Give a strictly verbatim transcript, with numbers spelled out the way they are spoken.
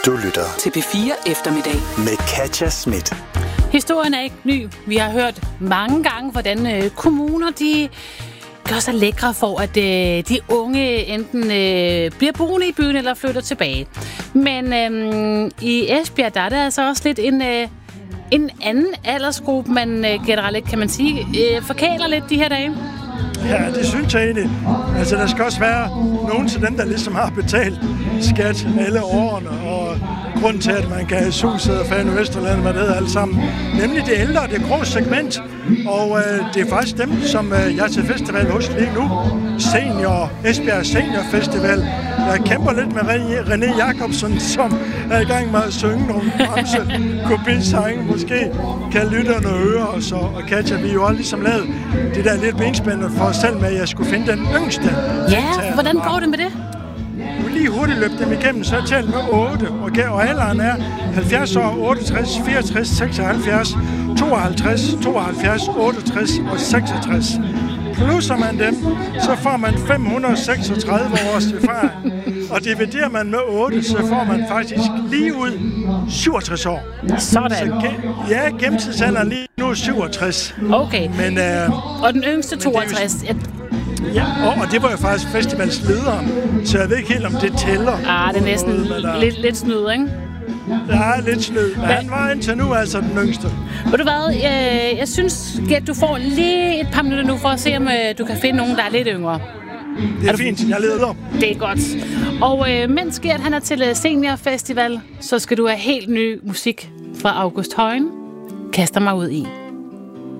Du lytter til P fire Eftermiddag med Katja Schmidt. Historien er ikke ny. Vi har hørt mange gange, hvordan øh, kommuner de gør sig lækre for, at øh, de unge enten øh, bliver boende i byen eller flytter tilbage. Men øh, i Esbjerg, der er det altså også lidt en, øh, en anden aldersgruppe, man øh, generelt, kan man sige, øh, forkæler lidt de her dage. Ja, det synes jeg egentlig. Altså, der skal også være nogen til dem, der ligesom har betalt skat alle årene, og grunden til, at man kan have Suset og Fanø Vesterland, hvad det hedder alle sammen. Nemlig det ældre, det grå segment, og øh, det er faktisk dem, som øh, jeg er til festival hos lige nu. Senior, Esbjerg Senior Festival. Jeg kæmper lidt med René Jacobsen, som er i gang med at synge nogle bremse kopisange. Måske kan lytterne høre os, og Katja, vi jo også ligesom lavet det der lidt benspændende for os selv med, at jeg skulle finde den yngste. Ja, hvordan går det med det? Nu lige hurtigt løb dem igennem, så er tallet med otte, okay, og alderen er halvfjerds år, otteogtres, fireogtres, seksoghalvfjerds, tooghalvtreds, tooghalvfjerds, otteogtres og seksogtres. Plusser man dem, så får man fem hundrede og seksogtredive års erfaring. Og dividerer man med otte, så får man faktisk lige ud syvogtres år. Sådan. Så, ja, gennemsnitsalderen lige nu er syvogtres. Okay. Men, øh, og den yngste toogtres. Ja, og, og det var jo faktisk festivalslederen, så jeg ved ikke helt, om det tæller. Ah, det er næsten noget, lidt, lidt snyd, ikke? Ja, lidt snyd. Men han var indtil nu altså den yngste. Ved du hvad, jeg, jeg synes, at du får lige et par minutter nu for at se, om du kan finde nogen, der er lidt yngre. Det er, er du... fint, jeg leder. Det er godt. Og øh, mens Gert han er til Senior Festival, så skal du have helt ny musik fra August Højen. Kaster mig ud i.